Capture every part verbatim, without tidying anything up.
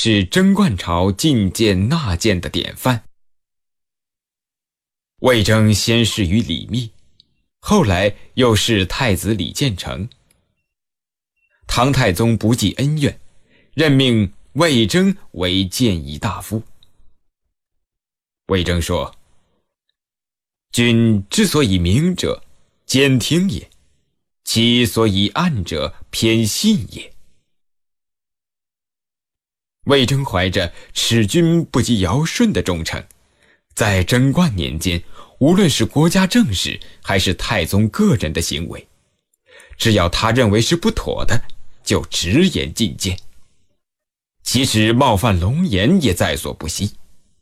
是贞观朝进谏纳谏的典范。魏征先仕于李密，后来又是太子李建成。唐太宗不计恩怨，任命魏征为谏议大夫。魏征说：君之所以明者，兼听也；其所以暗者，偏信也。魏征怀着耻君不及尧舜的忠诚，在贞观年间，无论是国家政事还是太宗个人的行为，只要他认为是不妥的，就直言进谏，即使冒犯龙颜也在所不惜。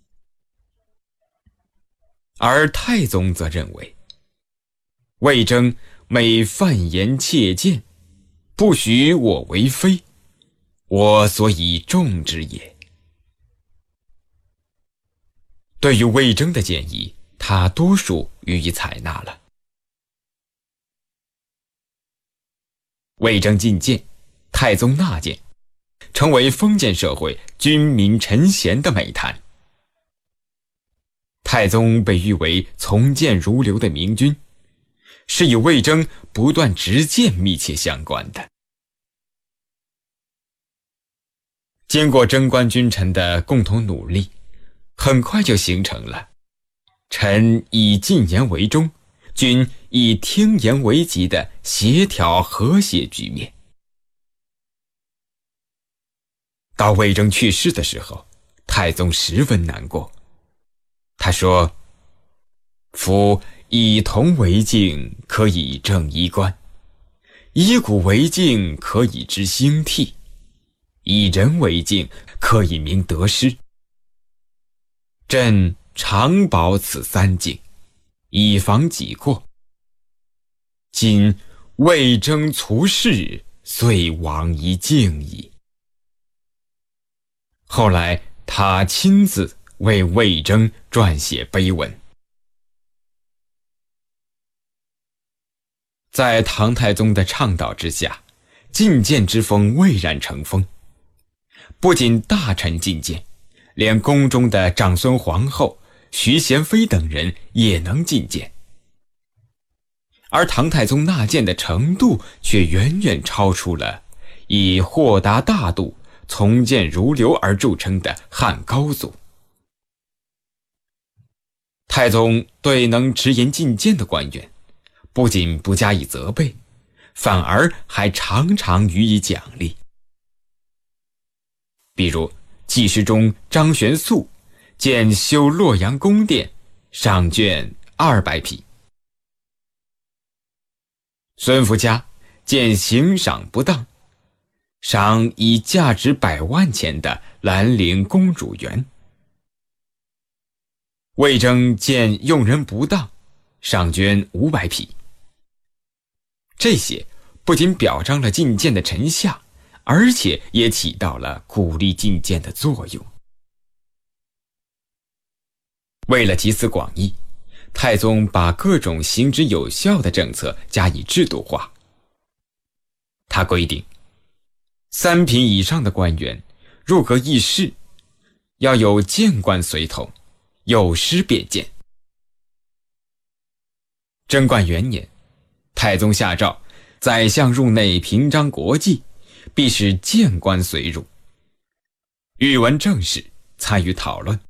而太宗则认为，魏征每犯言窃谏，不许我为非，我所以重之也。对于魏征的建议，他多数予以采纳了。魏征进谏，太宗纳谏，成为封建社会君民臣贤的美谈。太宗被誉为从谏如流的明君，是与魏征不断执谏密切相关的。经过贞观君臣的共同努力，很快就形成了臣以进言为中，君以听言为吉的协调和谐局面。到魏征去世的时候，太宗十分难过。他说：夫以铜为镜，可以正衣冠；以古为镜，可以知兴替；以人为镜，可以明得失。朕常保此三镜，以防己过。今魏征卒世，遂亡一镜矣。后来他亲自为魏征撰写碑文。在唐太宗的倡导之下，进谏之风蔚然成风。不仅大臣进谏，连宫中的长孙皇后、徐贤妃等人也能进谏。而唐太宗纳谏的程度却远远超出了以豁达大度、从谏如流而著称的汉高祖。太宗对能直言进谏的官员，不仅不加以责备，反而还常常予以奖励。比如记事中张玄素见修洛阳宫殿，赏绢二百匹；孙福家见行赏不当，赏以价值百万钱的兰陵公主园；魏征见用人不当，赏绢五百匹。这些不仅表彰了进谏的臣下，而且也起到了鼓励进谏的作用。为了集思广益，太宗把各种行之有效的政策加以制度化。他规定，三品以上的官员入阁议事，要有谏官随同，有诗便见。贞观元年，太宗下诏，宰相入内平章国际，必使谏官随入，欲闻政事，参与讨论。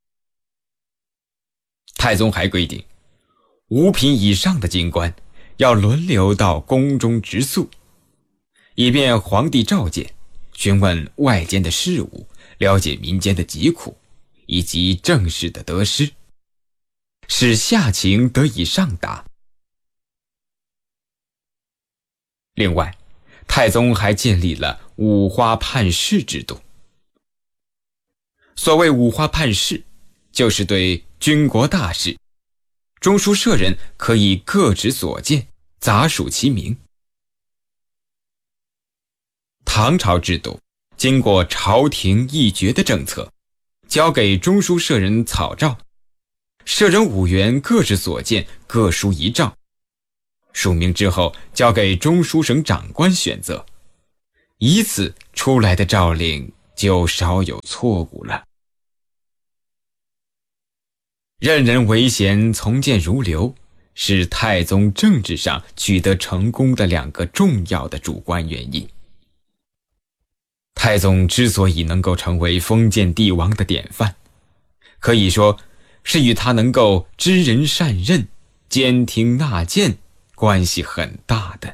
太宗还规定，五品以上的京官要轮流到宫中直宿，以便皇帝召见，询问外间的事务，了解民间的疾苦，以及政事的得失，使下情得以上达。另外，太宗还建立了五花判事制度。所谓五花判事，就是对军国大事，中书舍人可以各执所见，杂属其名。唐朝制度经过朝廷议决的政策，交给中书舍人草诏，舍人五员各执所见，各书一诏，署名之后交给中书省长官选择，以此出来的诏令就少有错误了。任人唯贤，从谏如流，是太宗政治上取得成功的两个重要的主观原因。太宗之所以能够成为封建帝王的典范，可以说是与他能够知人善任、兼听纳谏关系很大的。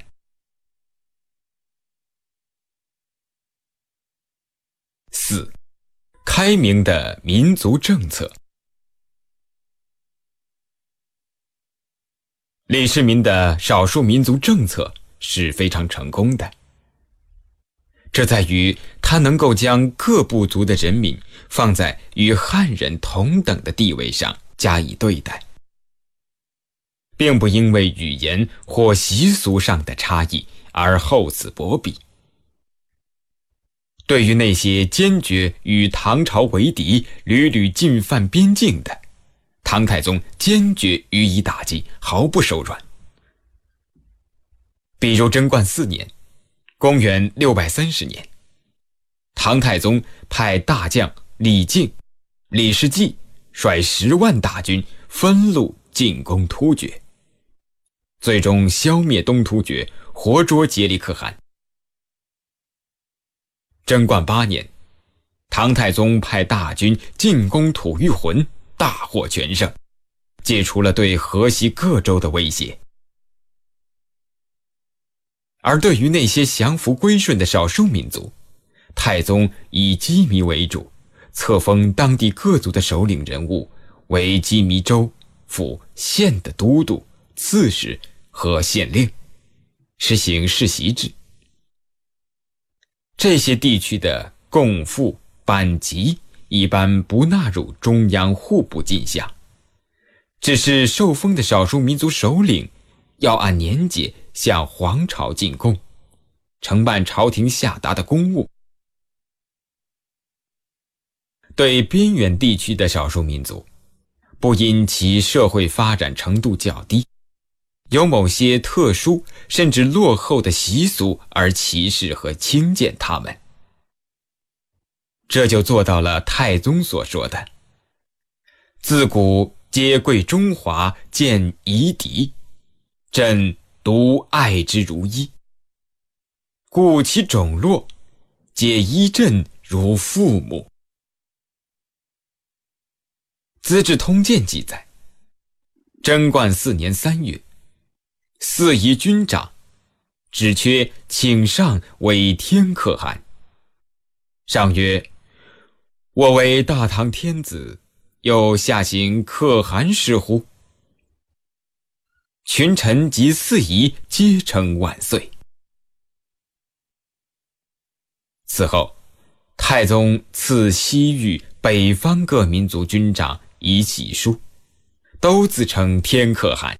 四、开明的民族政策。李世民的少数民族政策是非常成功的，这在于他能够将各部族的人民放在与汉人同等的地位上加以对待，并不因为语言或习俗上的差异而厚此薄彼。对于那些坚决与唐朝为敌、屡屡进犯边境的，唐太宗坚决予以打击，毫不手软。比如贞观四年，公元六百三十年，唐太宗派大将李靖、李世绩率十万大军分路进攻突厥，最终消灭东突厥，活捉颉利可汗。贞观八年，唐太宗派大军进攻吐谷浑，大获全胜，解除了对河西各州的威胁。而对于那些降服归顺的少数民族，太宗以羁縻为主，册封当地各族的首领人物为羁縻州、府、县的都督、刺史和县令，实行世袭制。这些地区的贡赋、班级一般不纳入中央户部进项，只是受封的少数民族首领要按年节向皇朝进贡，承办朝廷下达的公务。对边远地区的少数民族，不因其社会发展程度较低，有某些特殊甚至落后的习俗而歧视和轻贱他们。这就做到了太宗所说的自古皆贵中华，见夷狄，朕独爱之如一，故其种落，皆依朕如父母。资治通鉴记载，贞观四年三月，四夷军长，只缺请上为天可汗。上曰：我为大唐天子，又下行可汗事乎？群臣及四夷皆称万岁。此后，太宗赐西域、北方各民族军长以玺书，都自称天可汗。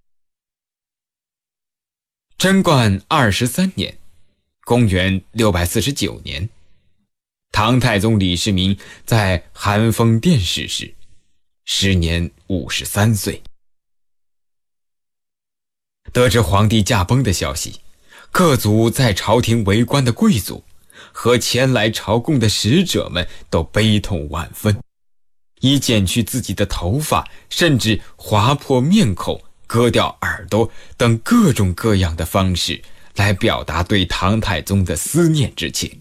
贞观二十三年，公元六百四十九年，唐太宗李世民在寒风殿逝世，时年五十三岁。得知皇帝驾崩的消息，各族在朝廷为官的贵族和前来朝贡的使者们都悲痛万分，以剪去自己的头发，甚至划破面孔、割掉耳朵等各种各样的方式来表达对唐太宗的思念之情。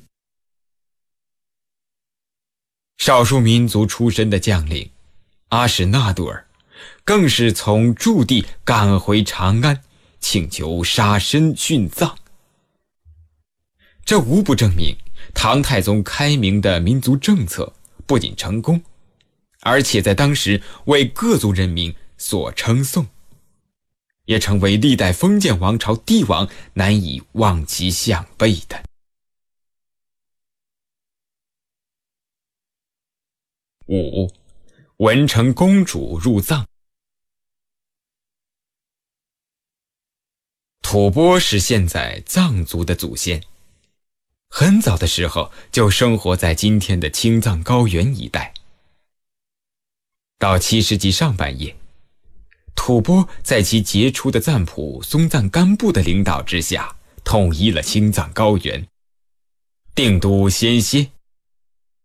少数民族出身的将领阿史那杜尔更是从驻地赶回长安，请求杀身殉葬。这无不证明唐太宗开明的民族政策不仅成功，而且在当时为各族人民所称颂，也成为历代封建王朝帝王难以望其项背的。五、文成公主入葬。吐蕃是现在藏族的祖先，很早的时候就生活在今天的青藏高原一带。到七世纪上半叶，吐蕃在其杰出的赞普松赞干布的领导之下，统一了青藏高原，定都仙歇，